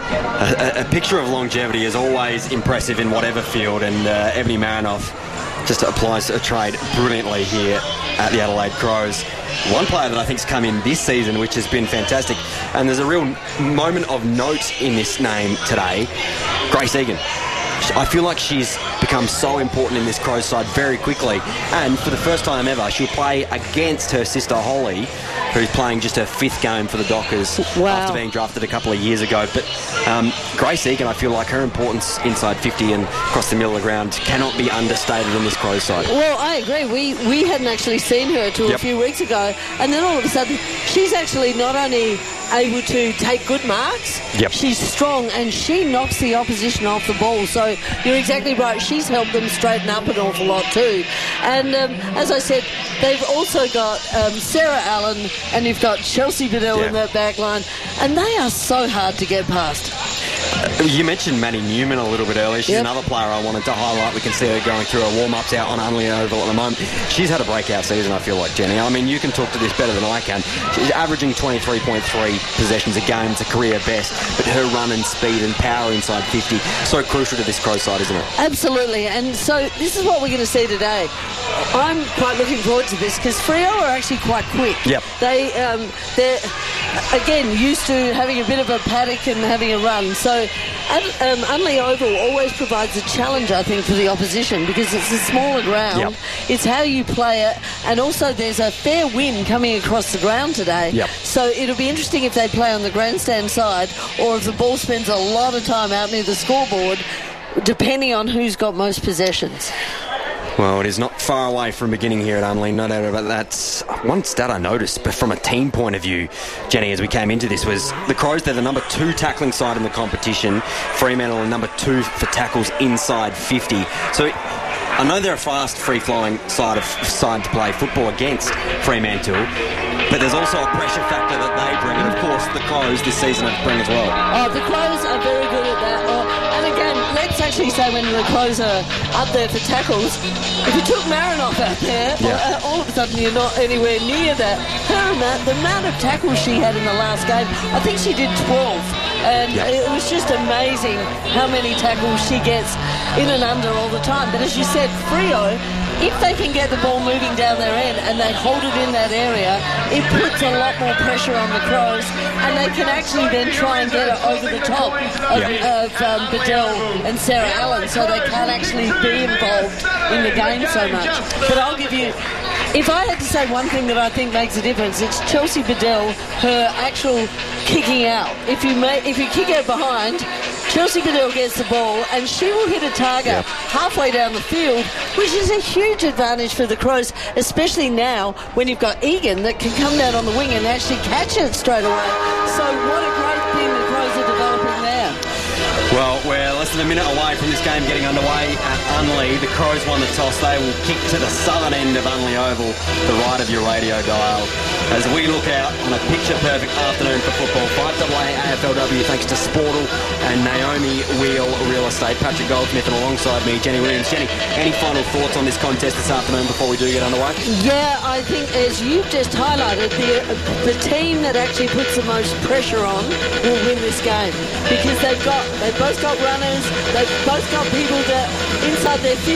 A picture of longevity is always impressive in whatever field, and Ebony Marinoff just applies a trade brilliantly here at the Adelaide Crows. One player that I think's come in this season, which has been fantastic, and there's a real moment of note in this name today, Grace Egan. I feel like she's become so important in this Crows side very quickly, and for the first time ever she'll play against her sister Holly, who's playing just her 5th game for the Dockers after being drafted a couple of years ago. But Grace Egan, I feel like her importance inside 50 and across the middle of the ground cannot be understated in this Crows side. Well, I agree. We hadn't actually seen her till a few weeks ago, and then all of a sudden she's actually not only able to take good marks, she's strong, and she knocks the opposition off the ball. So you're exactly right. She's helped them straighten up an awful lot too. And as I said, they've also got Sarah Allen, and you've got Chelsea Bedell in that back line, and they are so hard to get past. You mentioned Maddie Newman a little bit earlier. She's another player I wanted to highlight. We can see her going through her warm-ups out on Unley Oval at the moment. She's had a breakout season, I feel like, Jenny. I mean, you can talk to this better than I can. She's averaging 23.3 possessions a game. It's a career best. But her run and speed and power inside 50, so crucial to this Crow side, isn't it? Absolutely. And so this is what we're going to see today. I'm quite looking forward to this because Freo are actually quite quick. They're, again, used to having a bit of a paddock and having a run. So Unley Oval always provides a challenge, I think, for the opposition because it's a smaller ground. It's how you play it, and also there's a fair wind coming across the ground today. So it'll be interesting if they play on the grandstand side or if the ball spends a lot of time out near the scoreboard, depending on who's got most possessions. Well, it is not far away from beginning here at Unley, no doubt about that. One stat I noticed, but from a team point of view, Jenny, as we came into this, was the Crows, they're the number 2 tackling side in the competition. Fremantle are number 2 for tackles inside 50. So I know they're a fast, free-flowing side to play football against Fremantle, but there's also a pressure factor that they bring, and of course the Crows this season bring as well. Oh, the Crows are very good at that. And again, let's actually say when the Crows are up there for tackles, if you took Marinoff out there, all of a sudden you're not anywhere near that. The amount of tackles she had in the last game, I think she did 12. And it was just amazing how many tackles she gets in and under all the time. But as you said, Freo, if they can get the ball moving down their end and they hold it in that area, it puts a lot more pressure on the Crows, and they can actually then try and get it over the top of Bedell and Sarah Allen, so they can't actually be involved in the game so much. But I'll give you, if I had to say one thing that I think makes a difference, it's Chelsea Bedell, her actual kicking out. If you kick out behind, Chelsea Bedell gets the ball and she will hit a target halfway down the field, which is a huge advantage for the Crows, especially now when you've got Egan that can come down on the wing and actually catch it straight away. So what a great thing the Crows are developing there. Well, we're less than a minute away from this game getting underway at Unley. The Crows won the toss. They will kick to the southern end of Unley Oval, the right of your radio dial. As we look out on a picture-perfect afternoon for football, 5AA AFLW thanks to Sportal and Naomi Wheel Real Estate. Patrick Goldsmith and alongside me, Jenny Williams. Jenny, any final thoughts on this contest this afternoon before we do get underway? Yeah, I think as you've just highlighted, the team that actually puts the most pressure on will win this game because they've both got runners, they've both got people that inside their 50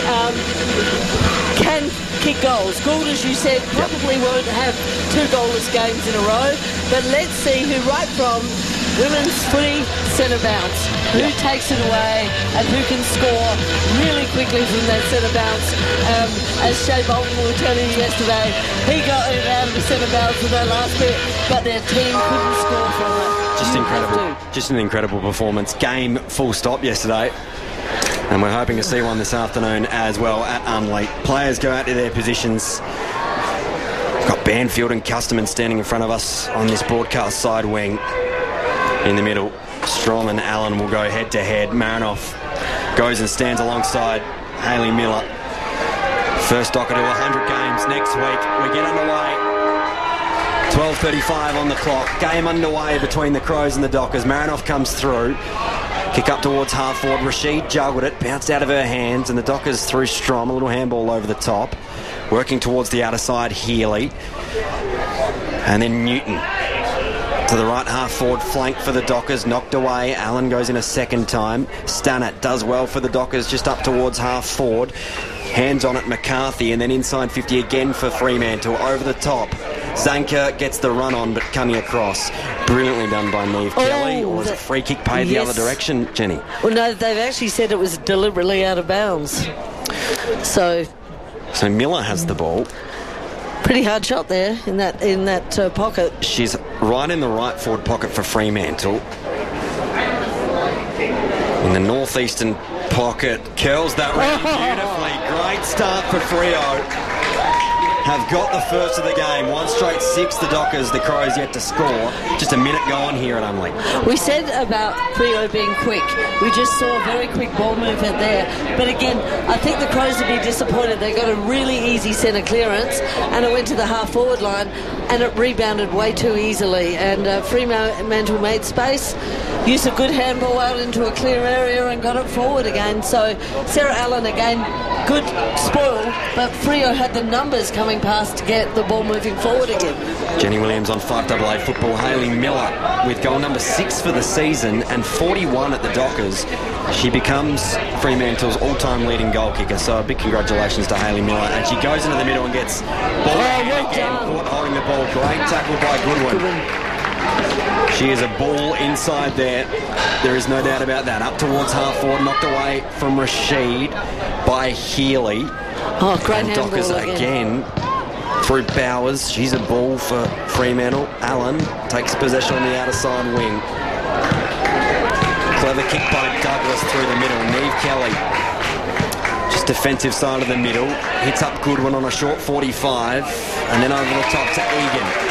can kick goals. Gould, as you said, probably won't have 2 goalless games in a row, but let's see who right from women's footy centre bounce, who takes it away and who can score really quickly from that centre bounce. As Shea Bolton will tell you yesterday, he got it out of the centre bounce with that last bit, but their team couldn't score from it. Just incredible. Just an incredible performance. Game full stop yesterday. And we're hoping to see one this afternoon as well at Unley. Players go out to their positions. We've got Banfield and Custerman standing in front of us on this broadcast side wing. In the middle, Strom and Allen will go head-to-head. Marinoff goes and stands alongside Hayley Miller. First Docker to 100 games next week. We get underway. 12:35 on the clock. Game underway between the Crows and the Dockers. Marinoff comes through. Kick up towards half forward. Rashid juggled it, bounced out of her hands, and the Dockers through Strom. A little handball over the top. Working towards the outer side, Healy. And then Newton. To the right half forward flank for the Dockers, knocked away. Allen goes in a second time. Stannett does well for the Dockers, just up towards half forward. Hands on it, McCarthy, and then inside 50 again for Fremantle. Over the top. Zanker gets the run on, but coming across. Brilliantly done by Neve Kelly. Or was a free kick paid the other direction, Jenny? Well, no, they've actually said it was deliberately out of bounds. So Miller has the ball. Pretty hard shot there in that pocket. She's right in the right forward pocket for Fremantle. In the northeastern pocket, curls that round beautifully. Great start for Freo. Have got the first of the game. 1 straight 6, the Dockers. The Crows yet to score. Just a minute gone here at Unley. We said about Freo being quick. We just saw a very quick ball movement there. But again, I think the Crows would be disappointed. They got a really easy centre clearance and it went to the half-forward line and it rebounded way too easily. And Fremantle made space, used a good handball out into a clear area and got it forward again. So Sarah Allen again, good spoil, but Freo had the numbers coming past to get the ball moving forward again. Jenny Williams on 5AA football. Hayley Miller with goal number 6 for the season and 41 at the Dockers. She becomes Fremantle's all-time leading goal kicker, so a big congratulations to Hayley Miller. And she goes into the middle and gets ball again, caught holding the ball. Great tackle by Goodwin. She is a ball inside there. There is no doubt about that. Up towards half forward, knocked away from Rashid by Healy. Oh, great and Dockers again through Bowers. She's a ball for Fremantle. Allen takes possession on the outer side wing. Clever kick by Douglas through the middle. Neve Kelly, just defensive side of the middle, hits up Goodwin on a short 45 and then over the top to Egan.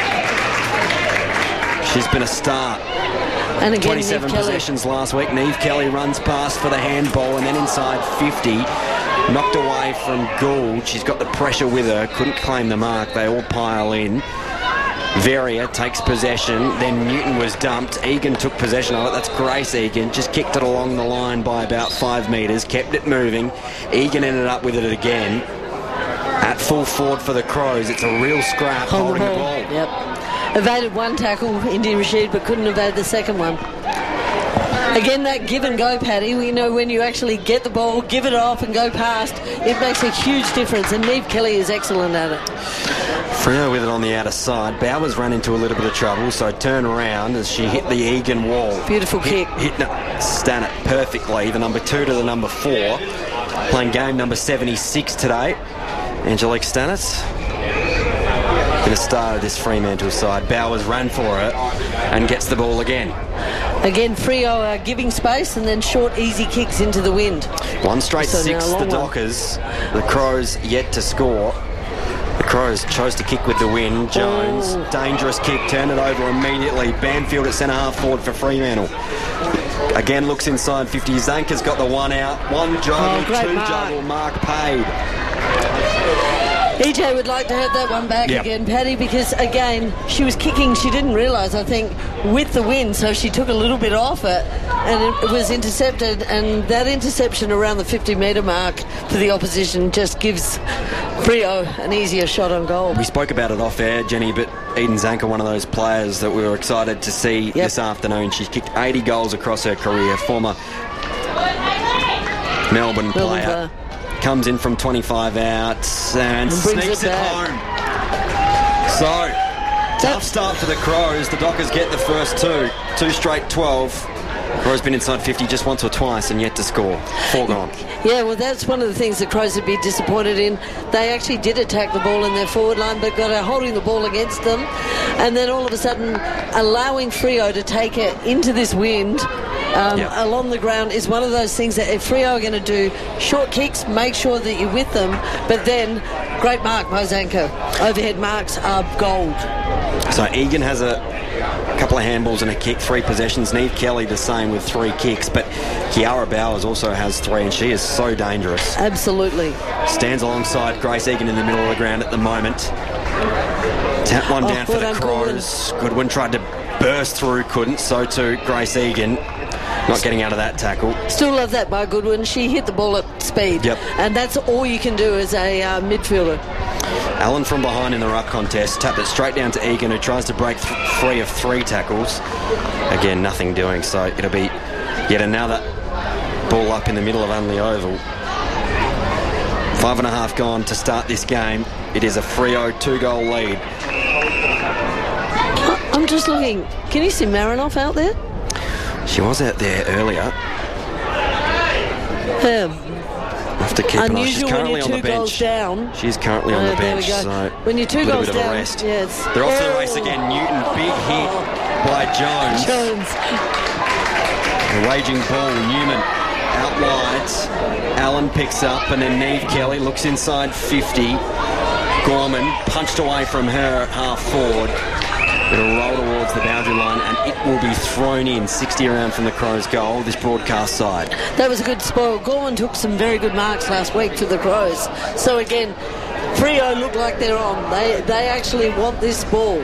She's been a star. And again, 27 possessions last week. Neve Kelly runs past for the handball and then inside 50. Knocked away from Gould. She's got the pressure with her. Couldn't claim the mark. They all pile in. Veria takes possession. Then Newton was dumped. Egan took possession of it. That's Grace Egan. Just kicked it along the line by about 5 metres. Kept it moving. Egan ended up with it again. At full forward for the Crows. It's a real scrap holding the ball. Yep. Evaded one tackle, Indy Rashid, but couldn't evade the second one. Again, that give and go, Paddy. You know, when you actually get the ball, give it off and go past, it makes a huge difference. And Neve Kelly is excellent at it. Freo with it on the outer side. Bowers ran into a little bit of trouble, so turn around as she hit the Egan wall. Beautiful kick. Hit Stannett perfectly. The number 2 to the number 4. Playing game number 76 today. Angelique Stannett. Been a star of this Fremantle side. Bowers ran for it and gets the ball again. Again, Freo are giving space and then short, easy kicks into the wind. 1 straight 6, the Dockers. The Crows yet to score. The Crows chose to kick with the wind. Jones, dangerous kick, turned it over immediately. Banfield at centre half forward for Fremantle. Again, looks inside 50. Zanka's got the one out. One juggle, two juggle. Mark paid. EJ would like to have that one back again, Paddy, because, again, she was kicking, she didn't realise, I think, with the wind, so she took a little bit off it, and it was intercepted, and that interception around the 50-metre mark for the opposition just gives Freo an easier shot on goal. We spoke about it off air, Jenny, but Eden Zanka, one of those players that we were excited to see this afternoon. She's kicked 80 goals across her career, former Melbourne player. Comes in from 25 out and sneaks it home. So, tough start for the Crows. The Dockers get the first two straight 12. Crows been inside 50 just once or twice and yet to score. 4 gone. Yeah, well, that's one of the things the Crows would be disappointed in. They actually did attack the ball in their forward line, but got holding the ball against them, and then all of a sudden allowing Freo to take it into this wind along the ground is one of those things that if Freo are going to do short kicks, make sure that you're with them, but then great mark by Zanka. Overhead marks are gold. So Egan has a couple of handballs and a kick, 3 possessions. Neve Kelly the same with 3 kicks, but Kiara Bowers also has 3, and she is so dangerous. Absolutely. Stands alongside Grace Egan in the middle of the ground at the moment. Tap one down for the Crows. Goodwin tried to burst through, couldn't. So too Grace Egan. Not getting out of that tackle. Still love that by Goodwin. She hit the ball at speed. Yep. And that's all you can do as a midfielder. Allen from behind in the ruck contest. Tapped it straight down to Egan, who tries to break free of 3 tackles. Again, nothing doing. So it'll be yet another ball up in the middle of Unley Oval. 5.5 gone to start this game. It is a Freo 2-goal lead. I'm just looking. Can you see Marinoff out there? She was out there earlier. Have to keep an eye. She's currently on the bench. Down. She's currently on the bench. So when you're 2 goals down, rest. They're off to the race again. Newton, big hit by Jones. The raging ball. Newman out wide. Allen picks up, and then Neve Kelly looks inside 50. Gorman punched away from her half forward. It'll roll towards the boundary line, and it will be thrown in 60 around from the Crows' goal, this broadcast side. That was a good spoil. Gorman took some very good marks last week for the Crows. So again, Freo look like they're on. They actually want this ball.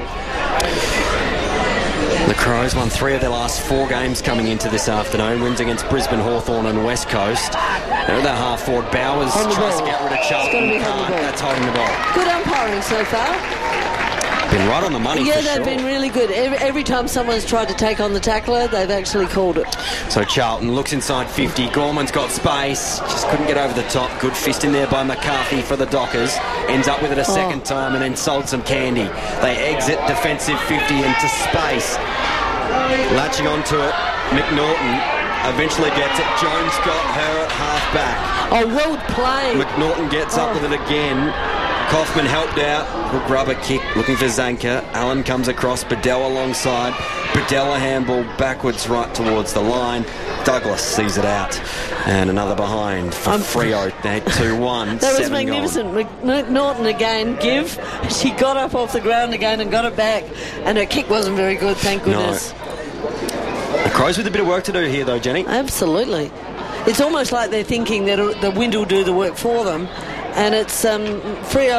The Crows won 3 of their last 4 games coming into this afternoon. Wins against Brisbane, Hawthorn and West Coast. They're their half forward. Bowers tries to get rid of Charlton. That's holding the ball. Good umpiring so far. Been right on the money for sure. Yeah, they've been really good. Every time someone's tried to take on the tackler, they've actually called it. So Charlton looks inside 50. Gorman's got space. Just couldn't get over the top. Good fist in there by McCarthy for the Dockers. Ends up with it a second time and then sold some candy. They exit defensive 50 into space. Latching onto it, McNaughton eventually gets it. Jones got her at half back. Oh, well played. McNaughton gets up with it again. Kaufman helped out. Good rubber kick looking for Zanka. Allen comes across. Bedell alongside. Bedell a handball backwards right towards the line. Douglas sees it out. And another behind for Freo. They 2-1. That was magnificent. McNaughton again. She got up off the ground again and got it back. And her kick wasn't very good, thank goodness. No. The Crows with a bit of work to do here though, Jenny. Absolutely. It's almost like they're thinking that the wind will do the work for them. And it's Freo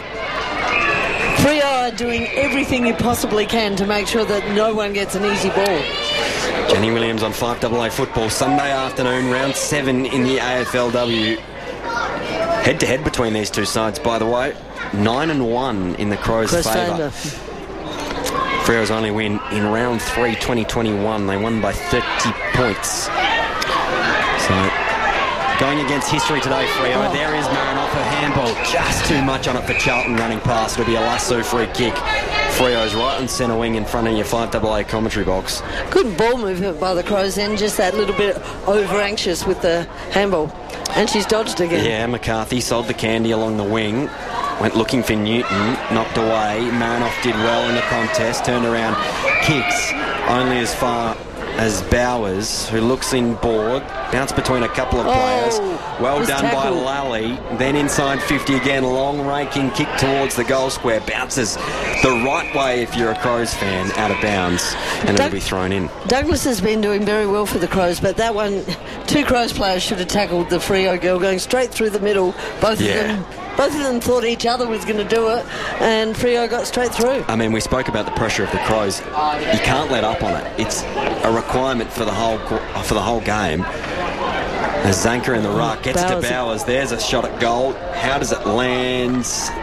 are doing everything you possibly can to make sure that no one gets an easy ball. Jenny Williams on 5AA football. Sunday afternoon, round 7 in the AFLW. Head-to-head between these two sides, by the way. 9-1 in the Crows' favour. Freo's only win in round 3, 2021. They won by 30 points. So, going against history today, Freo. There is Marinoff, her handball. Just too much on it for Charlton running past. It'll be a lasso free kick. Freo's right and centre wing in front of your 5AA commentary box. Good ball movement by the Crows then. Just that little bit over-anxious with the handball. And she's dodged again. Yeah, McCarthy sold the candy along the wing. Went looking for Newton. Knocked away. Marinoff did well in the contest. Turned around. Kicks only as far as Bowers, who looks in board, bounced between a couple of players. Well done by Lally. Then inside 50 again, long raking kick towards the goal square. Bounces the right way if you're a Crows fan, out of bounds, and it'll be thrown in. Douglas has been doing very well for the Crows, but that one, 2 Crows players should have tackled the Freo girl going straight through the middle. Both of them thought each other was going to do it, and Freo got straight through. I mean, we spoke about the pressure of the Crows. You can't let up on it. It's a requirement for the whole game. As Zanker in the ruck gets to Bowers, there's a shot at goal. How does it land?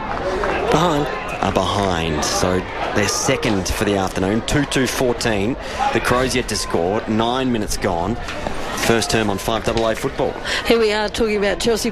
Behind. So they're second for the afternoon. 2-2-14. The Crows yet to score. 9 minutes gone. First term on 5AA football. Here we are talking about Chelsea